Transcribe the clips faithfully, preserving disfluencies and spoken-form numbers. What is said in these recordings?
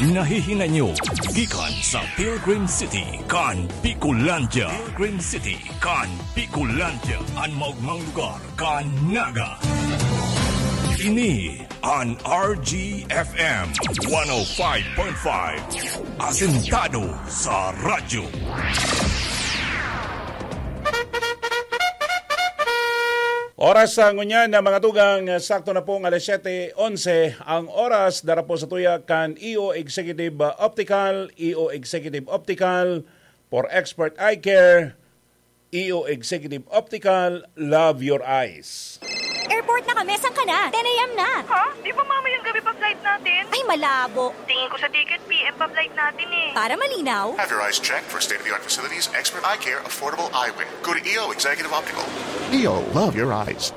Nahihinga nyo gikan sa Pilgrim City kan Bicolandia. Pilgrim City kan Bicolandia. Ang maugmang lugar kan Naga. Ini an R G F M one oh five point five. Asentado sa radyo. Oras sa ngunyan na mga tugang, sakto na pong alas siyete onse ang oras dara po sa tuya kan E O Executive Optical, E O Executive Optical for Expert Eye Care, E O Executive Optical, love your eyes. Airport na kami, saan ka na? ten a.m. na. Ha? Di ba mamayang gabi pa flight natin? Ay, malabo. Tingin ko sa ticket, P M pa flight natin eh. Para malinaw. Have your eyes checked for state-of-the-art facilities, expert eye care, affordable eyewear. Go to E O Executive Optical. E O, love your eyes.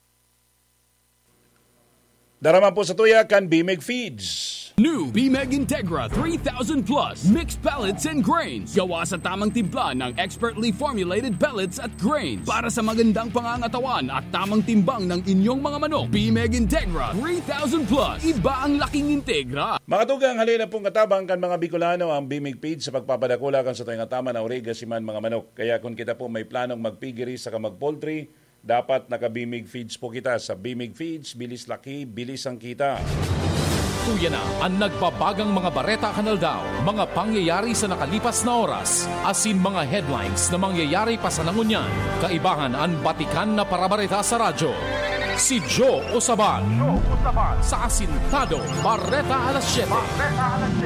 Daraman po sa tuya kan B M E G Feeds. New B M E G Integra three thousand plus mixed pellets and grains. Gawa sa tamang timpla ng expertly formulated pellets at grains para sa magandang pangangatawan at tamang timbang ng inyong mga manok. B M E G Integra three thousand plus. Iba ang laking Integra. Mga tugang, halina pong katabang kan mga Bicolano ang B M E G Feeds sa pagpapadakula kan sa tuyang tama na origa siman mga manok. Kaya kung kita po may planong magpigiri sa kamag-poultry, dapat naka-B M E G Feeds po kita. Sa B M E G Feeds, bilis laki, bilis ang kita. Tuya na ang nagbabagang mga Bareta Canaldao, mga pangyayari sa nakalipas na oras, asin mga headlines na mangyayari pa sa nangunyan, kaibahan ang batikan na parabareta sa radyo. Si Joe Osaban, sa Asintado Bareta alas siyete.